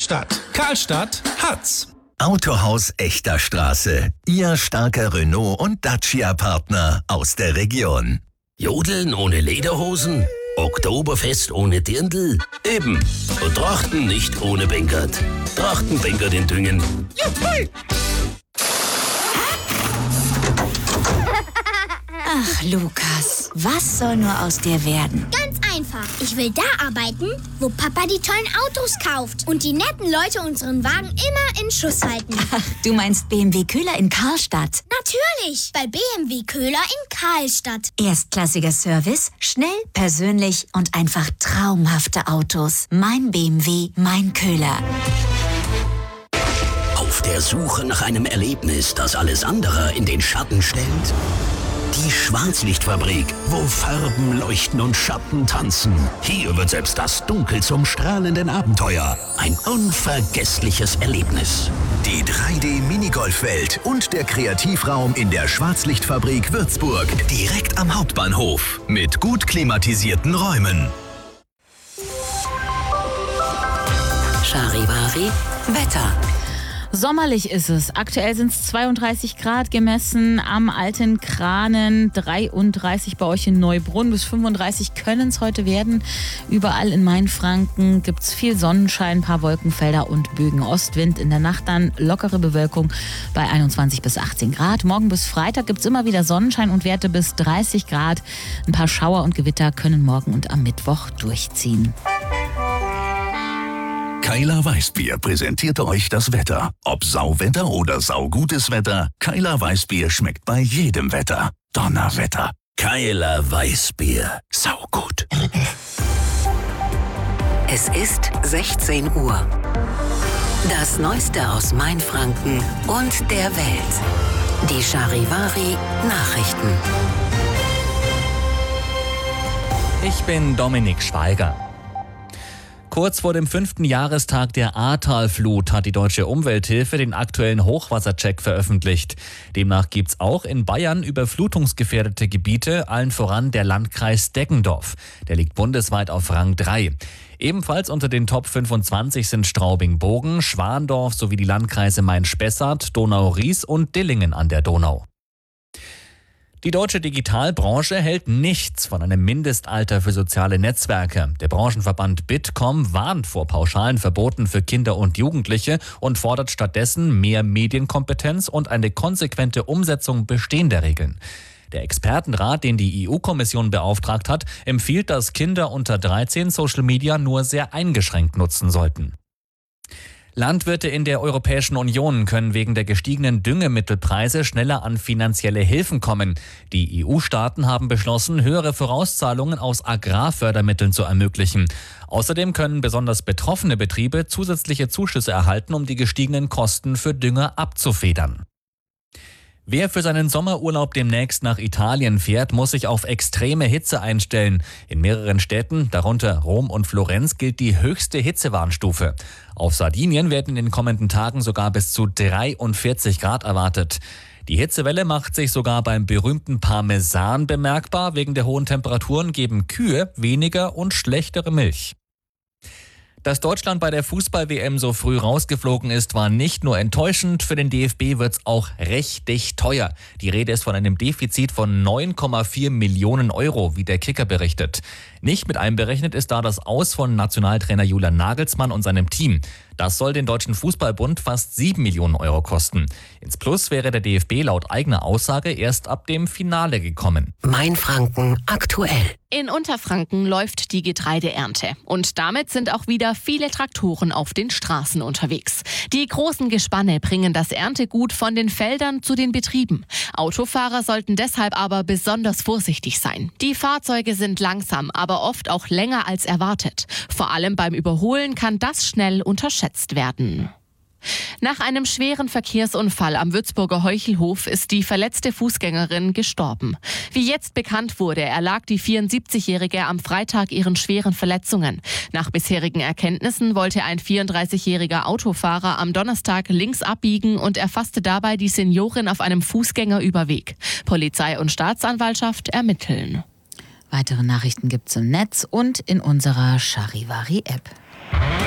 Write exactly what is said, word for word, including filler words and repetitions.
Karlstadt. Karlstadt hat's. Autohaus Echter Straße. Ihr starker Renault- und Dacia-Partner aus der Region. Jodeln ohne Lederhosen? Oktoberfest ohne Dirndl? Eben. Und Trachten nicht ohne Bengert. Trachten Bengert in Düngen. Juhu. Ach, Lukas, was soll nur aus dir werden? Ganz einfach. Ich will da arbeiten, wo Papa die tollen Autos kauft und die netten Leute unseren Wagen immer in Schuss halten. Ach, du meinst B M W Köhler in Karlstadt? Natürlich, bei B M W Köhler in Karlstadt. Erstklassiger Service, schnell, persönlich und einfach traumhafte Autos. Mein B M W, mein Köhler. Auf der Suche nach einem Erlebnis, das alles andere in den Schatten stellt? Die Schwarzlichtfabrik, wo Farben leuchten und Schatten tanzen. Hier wird selbst das Dunkel zum strahlenden Abenteuer. Ein unvergessliches Erlebnis. Die drei D-Minigolfwelt und der Kreativraum in der Schwarzlichtfabrik Würzburg. Direkt am Hauptbahnhof. Mit gut klimatisierten Räumen. Charivari Wetter. Sommerlich ist es. Aktuell sind es zweiunddreißig Grad gemessen am Alten Kranen, dreiunddreißig bei euch in Neubrunn, bis fünfunddreißig können es heute werden. Überall in Mainfranken gibt es viel Sonnenschein, ein paar Wolkenfelder und Bögen. Ostwind, in der Nacht dann lockere Bewölkung bei einundzwanzig bis achtzehn Grad. Morgen bis Freitag gibt es immer wieder Sonnenschein und Werte bis dreißig Grad. Ein paar Schauer und Gewitter können morgen und am Mittwoch durchziehen. Keiler Weißbier präsentiert euch das Wetter. Ob Sauwetter oder saugutes Wetter, Keiler Weißbier schmeckt bei jedem Wetter. Donnerwetter. Keiler Weißbier. Saugut. Es ist sechzehn Uhr. Das Neueste aus Mainfranken und der Welt. Die Charivari Nachrichten. Ich bin Dominik Schweiger. Kurz vor dem fünften Jahrestag der Ahrtalflut hat die Deutsche Umwelthilfe den aktuellen Hochwassercheck veröffentlicht. Demnach gibt's auch in Bayern überflutungsgefährdete Gebiete, allen voran der Landkreis Deggendorf. Der liegt bundesweit auf Rang drei. Ebenfalls unter den Top fünfundzwanzig sind Straubing-Bogen, Schwandorf sowie die Landkreise Main-Spessart, Donau-Ries und Dillingen an der Donau. Die deutsche Digitalbranche hält nichts von einem Mindestalter für soziale Netzwerke. Der Branchenverband Bitkom warnt vor pauschalen Verboten für Kinder und Jugendliche und fordert stattdessen mehr Medienkompetenz und eine konsequente Umsetzung bestehender Regeln. Der Expertenrat, den die E U-Kommission beauftragt hat, empfiehlt, dass Kinder unter dreizehn Social Media nur sehr eingeschränkt nutzen sollten. Landwirte in der Europäischen Union können wegen der gestiegenen Düngemittelpreise schneller an finanzielle Hilfen kommen. Die E U-Staaten haben beschlossen, höhere Vorauszahlungen aus Agrarfördermitteln zu ermöglichen. Außerdem können besonders betroffene Betriebe zusätzliche Zuschüsse erhalten, um die gestiegenen Kosten für Dünger abzufedern. Wer für seinen Sommerurlaub demnächst nach Italien fährt, muss sich auf extreme Hitze einstellen. In mehreren Städten, darunter Rom und Florenz, gilt die höchste Hitzewarnstufe. Auf Sardinien werden in den kommenden Tagen sogar bis zu dreiundvierzig Grad erwartet. Die Hitzewelle macht sich sogar beim berühmten Parmesan bemerkbar. Wegen der hohen Temperaturen geben Kühe weniger und schlechtere Milch. Dass Deutschland bei der Fußball-W M so früh rausgeflogen ist, war nicht nur enttäuschend. Für den D F B wird's auch richtig teuer. Die Rede ist von einem Defizit von neun Komma vier Millionen Euro, wie der Kicker berichtet. Nicht mit einberechnet ist da das Aus von Nationaltrainer Julian Nagelsmann und seinem Team. Das soll den Deutschen Fußballbund fast sieben Millionen Euro kosten. Ins Plus wäre der D F B laut eigener Aussage erst ab dem Finale gekommen. Mainfranken aktuell. In Unterfranken läuft die Getreideernte. Und damit sind auch wieder viele Traktoren auf den Straßen unterwegs. Die großen Gespanne bringen das Erntegut von den Feldern zu den Betrieben. Autofahrer sollten deshalb aber besonders vorsichtig sein. Die Fahrzeuge sind langsam, aber oft auch länger als erwartet. Vor allem beim Überholen kann das schnell unterschätzt werden. Nach einem schweren Verkehrsunfall am Würzburger Heuchelhof ist die verletzte Fußgängerin gestorben. Wie jetzt bekannt wurde, erlag die vierundsiebzigjährige am Freitag ihren schweren Verletzungen. Nach bisherigen Erkenntnissen wollte ein vierunddreißigjähriger Autofahrer am Donnerstag links abbiegen und erfasste dabei die Seniorin auf einem Fußgängerüberweg. Polizei und Staatsanwaltschaft ermitteln. Weitere Nachrichten gibt's im Netz und in unserer Charivari-App.